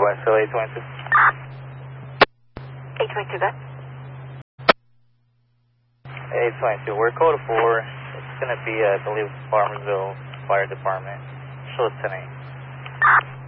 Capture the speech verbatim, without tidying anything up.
West Hill eight twenty-two. eight twenty-two, good. eight twenty-two, we're code four. It's going to be, uh, I believe, Farmersville Fire Department. Show us tonight.